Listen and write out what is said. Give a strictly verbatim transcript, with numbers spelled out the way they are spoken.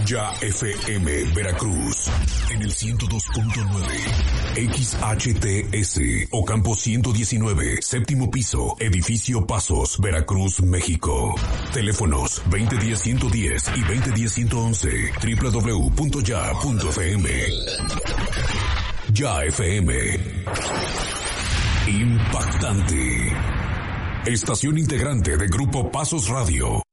Ya F M Veracruz en el ciento dos punto nueve, X H T S Ocampo ciento diecinueve, séptimo piso, edificio Pasos, Veracruz, México. Teléfonos veinte diez ciento diez y veinte diez ciento once, doble u doble u doble u punto ya punto f m. Ya F M. Impactante. Estación integrante de Grupo Pasos Radio.